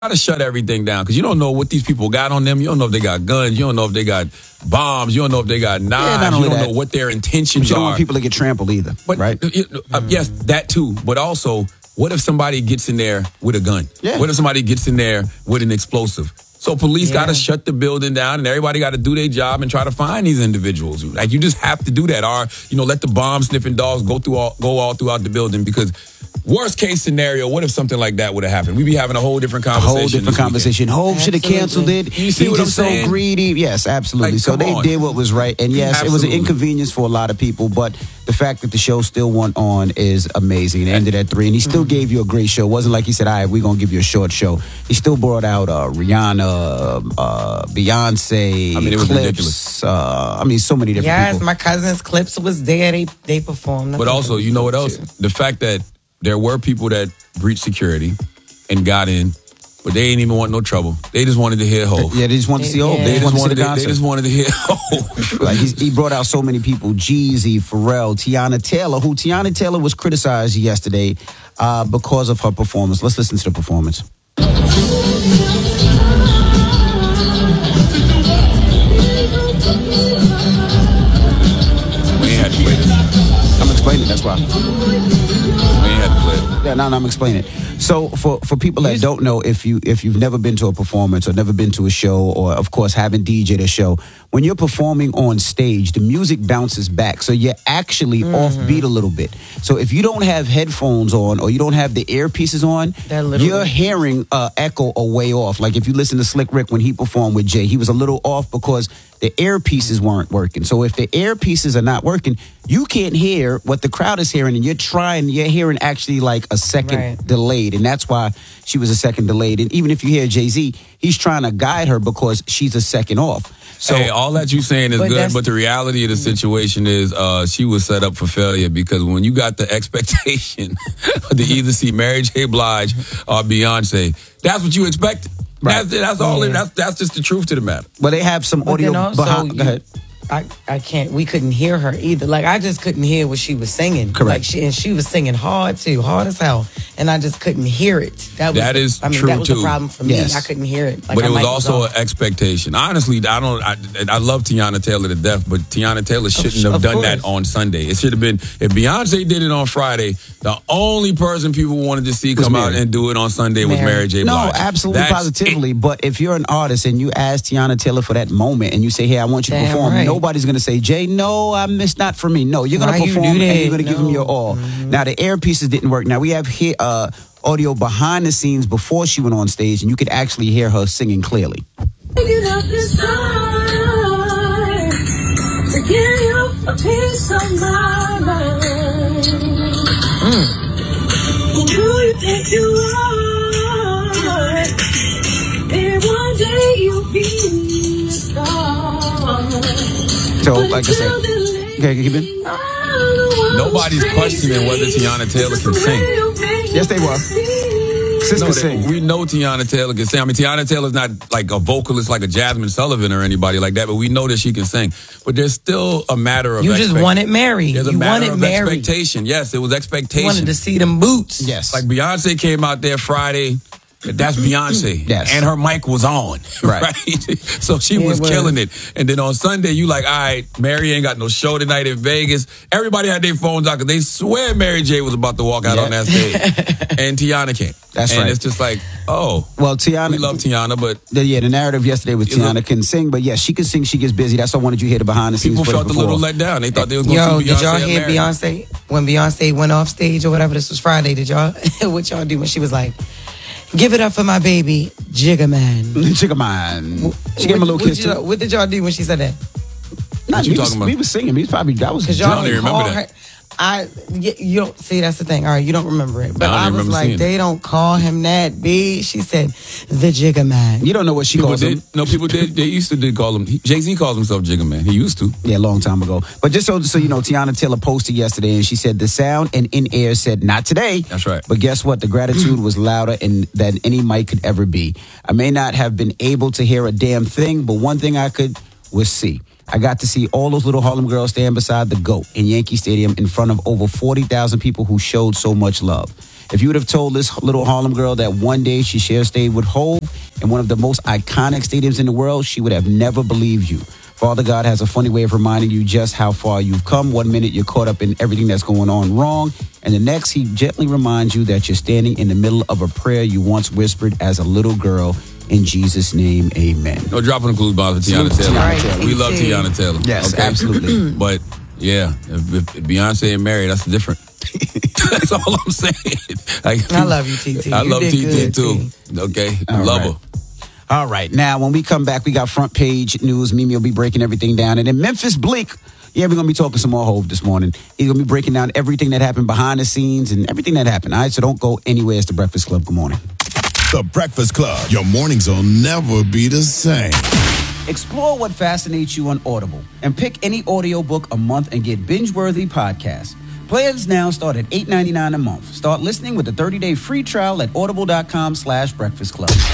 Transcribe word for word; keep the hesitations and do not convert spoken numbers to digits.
to shut everything down because you don't know what these people got on them. You don't know if they got guns. You don't know if they got bombs. You don't know if they got knives. Yeah, you don't that. know what their intentions but you don't are. want people to get trampled either, but, right? Uh, uh, yes, that too. But also, what if somebody gets in there with a gun? Yeah. What if somebody gets in there with an explosive? So police yeah. got to shut the building down, and everybody got to do their job and try to find these individuals. Like you just have to do that, or you know, let the bomb sniffing dogs go through all, go all throughout the building. Because worst case scenario, what if something like that would have happened? We'd be having a whole different conversation. A whole different conversation. Hove should have canceled it. You see he what just I'm so saying? greedy. Yes, absolutely. Like, so they on. did what was right, and yes, absolutely. it was an inconvenience for a lot of people, but the fact that the show still went on is amazing. It ended at three, and he still mm-hmm. gave you a great show. It wasn't like he said, all right, we're going to give you a short show. He still brought out uh, Rihanna, uh, Beyonce, I mean, it was Clips. ridiculous. Uh, I mean, so many different yes, people. my cousin's Clips was there. They, they performed. But also, you know what else? The fact that there were people that breached security and got in, but they ain't even want no trouble. They just wanted to hear Hove. Yeah, they just wanted to see Hove. Yeah. They, They just just wanted to see the wanted to, they concert. just wanted to hear Hove. Like he's, he brought out so many people: Jeezy, Pharrell, Tiana Taylor. Who Tiana Taylor was criticized yesterday uh, because of her performance. Let's listen to the performance. We ain't had to play this. I'm explaining. That's why. We ain't had to play it. Yeah, no, no, I'm explaining. So for, for people that don't know, if you if you've never been to a performance or never been to a show, or of course haven't D J'd a show, when you're performing on stage, the music bounces back, so you're actually mm-hmm. offbeat a little bit. So if you don't have headphones on or you don't have the earpieces on, you're hearing uh, echo a way off. Like if you listen to Slick Rick when he performed with Jay, he was a little off because the earpieces weren't working. So if the earpieces are not working, you can't hear what the crowd is hearing, and you're trying, you're hearing actually like a second right. delayed, and that's why she was a second delayed. And even if you hear Jay-Z, he's trying to guide her because she's a second off. So hey, all that you saying is but good, but the reality of the situation is uh, she was set up for failure because when you got the expectation to either see Mary J. Blige or Beyonce, that's what you expected. Right. That's, that's all. Yeah. It, that's that's just the truth to the matter. But they have some But audio then also, behind. you- Go ahead. I, I can't. We couldn't hear her either. Like I just couldn't hear what she was singing. Correct. Like she and she was singing hard too, hard as hell, and I just couldn't hear it. That was That the, is I mean, true, that was too. the problem for Yes. me. I couldn't hear it. Like But her it was mic also off. an expectation. Honestly, I don't. I, I love Tiana Taylor to death, but Tiana Taylor shouldn't of have done that course. on Sunday. It should have been if Beyonce did it on Friday. The only person people wanted to see Was come out Mary. and do it on Sunday was Mary. Mary J. No, Blige. absolutely, That's positively. it. But if you're an artist and you ask Tiana Taylor for that moment and you say, hey, I want you to Damn perform, right. nobody's going to say, Jay, no, I missed not for me. No, you're going Why to you perform do and that? you're going to give them No. your all. Mm-hmm. Now, the earpieces didn't work. Now, we have here uh, audio behind the scenes before she went on stage, and you could actually hear her singing clearly. You have this time to give you a piece of my mind. Who do you think you are? And one day you'll be a star. So, like I said, okay, keep it. Nobody's questioning whether Tiana Taylor can sing. Yes, they were. Sis No, can they- sing. we know Tiana Taylor can sing. I mean, Tiana Taylor's not like a vocalist like a Jasmine Sullivan or anybody like that, but we know that she can sing. But there's still a matter of You just expect- wanted Mary. There's a You matter wanted of Mary. expectation. Yes, it was You expectation. wanted to see them boots. Yes. Like Beyonce came out there Friday. That's Beyonce. Yes. And her mic was on. Right. Right. So she Yeah, was it was. killing it. And then on Sunday, you like, all right, Mary ain't got no show tonight in Vegas. Everybody had their phones out because they swear Mary J was about to walk out Yeah. on that stage. And Tiana came. That's and right. it's just like, oh, Well, Tiana, we love Tiana, but the, yeah, the narrative yesterday was It look- Tiana can sing, but yes, she can sing. She gets busy. That's why I wanted you to hear the behind the scenes. people footage felt a before. little let down. They thought they was going to Yo, see Beyonce did y'all and hear Mary. Beyonce when Beyonce went off stage or whatever? This was Friday. Did y'all? What y'all do when she was like, "Give it up for my baby, Jigga Man"? Chicka man. She gave him a little what, kiss what, y'all- too. what did y'all do when she said that? Nah, What you we was, talking about? We was singing. We was probably that was Because I y'all don't even call remember that. her. I y- you don't see that's the thing. All right, you don't remember it, but No, I I, don't was remember like, seeing they don't call him that. B. She said, the Jigga Man. You don't know what she People calls did. him. No, people did. They used to did call him. Jay-Z calls himself Jigga Man. He used to. Yeah, a long time ago. But just so so you know, Tiana Taylor posted yesterday, and she said the sound and in air said not today. That's right. But guess what? The gratitude was louder and than any mic could ever be. I may not have been able to hear a damn thing, but one thing I could was see. I got to see all those little Harlem girls stand beside the GOAT in Yankee Stadium in front of over forty thousand people who showed so much love. If you would have told this little Harlem girl that one day she shared stage with Hov in one of the most iconic stadiums in the world, she would have never believed you. Father God has a funny way of reminding you just how far you've come. One minute you're caught up in everything that's going on wrong, and the next he gently reminds you that you're standing in the middle of a prayer you once whispered as a little girl. In Jesus' name, amen. No dropping the clues bombs for Tiana Salute to Taylor. Tiana Taylor. We love Tiana Taylor. Yes, okay? absolutely. But yeah, if, if Beyonce and Mary, that's different. That's all I'm saying. Like, I love you, T T. I You love did T T good, too. T. Okay, All love right. her. All right. Now, when we come back, we got front page news. Mimi will be breaking everything down. And then Memphis Bleak, yeah, we're going to be talking some more Hov this morning. He's going to be breaking down everything that happened behind the scenes and everything that happened. All right, so don't go anywhere. It's The Breakfast Club. Good morning. The Breakfast Club. Your mornings will never be the same. Explore what fascinates you on Audible and pick any audiobook a month and get binge-worthy podcasts. Plans now start at eight ninety-nine a month. Start listening with a thirty-day free trial at audible.com slash breakfast club.